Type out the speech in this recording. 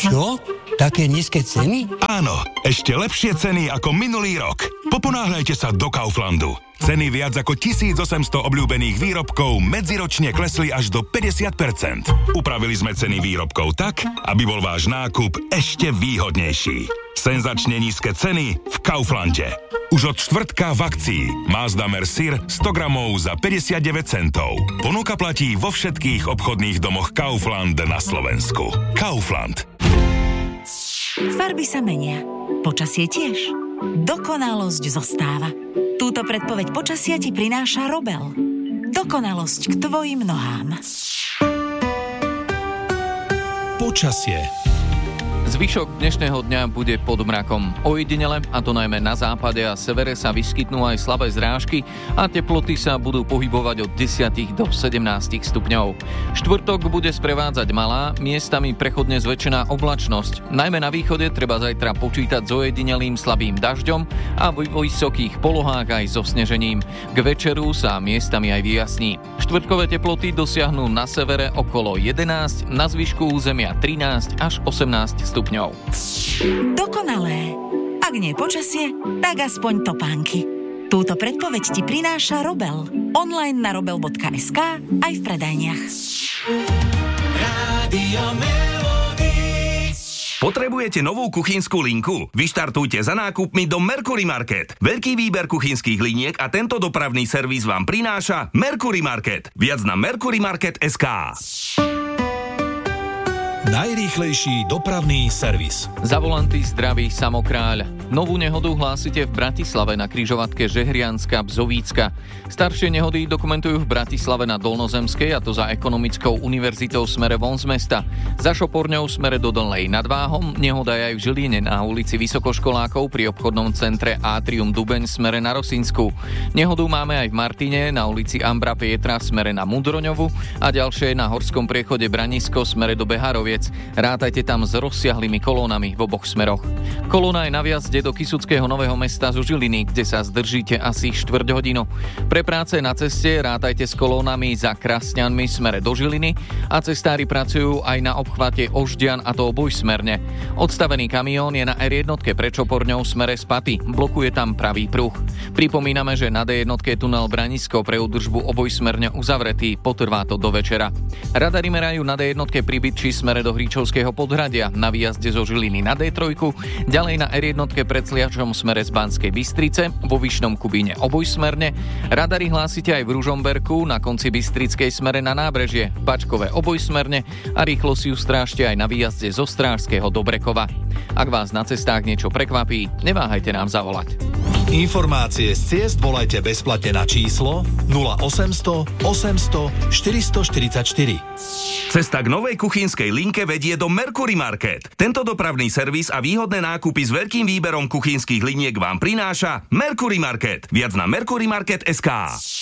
Čo? Také nízke ceny? Áno, ešte lepšie ceny ako minulý rok. Poponáhľajte sa do Kauflandu. Ceny viac ako 1800 obľúbených výrobkov medziročne klesli až do 50%. Upravili sme ceny výrobkov tak, aby bol váš nákup ešte výhodnejší. Senzačne nízke ceny v Kauflande. Už od štvrtka v akcii Mazda Mercier 100 gramov za 59 centov. Ponuka platí vo všetkých obchodných domoch Kaufland na Slovensku. Kaufland. Farby sa menia. Počasie tiež. Dokonalosť zostáva. Túto predpoveď počasia ti prináša Robel. Dokonalosť k tvojim nohám. Počasie. Zvyšok dnešného dňa bude pod mrakom. Ojedinele, a to najmä na západe a severe, sa vyskytnú aj slabé zrážky a teploty sa budú pohybovať od 10 do 17 stupňov. Štvrtok bude sprevádzať malá, miestami prechodne zväčšená oblačnosť. Najmä na východe treba zajtra počítať s ojedinelým slabým dažďom a vo vysokých polohách aj so snežením. K večeru sa miestami aj vyjasní. Štvrtkové teploty dosiahnu na severe okolo 11, na zvyšku územia 13 až 18 stupňov. Dokonalé. Ak nie počasie, tak aspoň topánky. Túto predpoveď ti prináša Robel. Online na robel.sk aj v predajniach. Rádio Melody. Potrebujete novú kuchynskú linku? Vyštartujte za nákupmi do Mercury Market. Veľký výber kuchynských liniek a tento dopravný servis vám prináša Mercury Market. Viac na mercurymarket.sk. Najrýchlejší dopravný servis. Za volanty zdraví Samokráľ. Novú nehodu hlásite v Bratislave na križovatke Žehrianska-Bzovícka. Staršie nehody dokumentujú v Bratislave na Dolnozemskej, a to za Ekonomickou univerzitou smere von z mesta. Za Šoporňou smere do Dolnej nad Váhom, nehoda je aj v Žiline na ulici Vysokoškolákov pri obchodnom centre Atrium Dubeň smere na Rosinsku. Nehodu máme aj v Martine na ulici Ambra Pietra smere na Mudroňovu a ďalšie na horskom priechode Branisko smere do Beharoviec. Rátajte tam s rozsiahlými kolónami v oboch smeroch. Kolóna je na viazde do Kysuckého Nového Mesta zo Žiliny, kde sa zdržíte asi 4 hodinu. Pre práce na ceste rátajte s kolónami za Krasňanmi smere do Žiliny a cestári pracujú aj na obchvate Oždian, a to obojsmerne. Odstavený kamión je na R1 pre Čoporňou smere z Paty. Blokuje tam pravý pruh. Pripomíname, že na D1 je tunel Branisko pre údržbu obojsmerne uzavretý. Potrvá to do večera. Radari merajú na D1 pri Bytči smere do Hríčovského Podhradia, na výjazde zo Žiliny na D3, ďalej na R1 pred Sliačom smere z Banskej Bystrice, vo Vyšnom Kubíne obojsmerne. Radari hlásite aj v Ružomberku, na konci Bystrickej smere na Nábrežie, v Bačkove obojsmerne a rýchlo si ju strážte aj na výjazde zo Strážského do Brekova. Ak vás na cestách niečo prekvapí, neváhajte nám zavolať. Informácie z ciest volajte bezplatne na číslo 0800 800 444. Cesta k novej kuchynskej linke vedie do Mercury Market. Tento dopravný servis a výhodné nákupy s veľkým výberom kuchynských liniek vám prináša Mercury Market. Viac na mercurymarket.sk.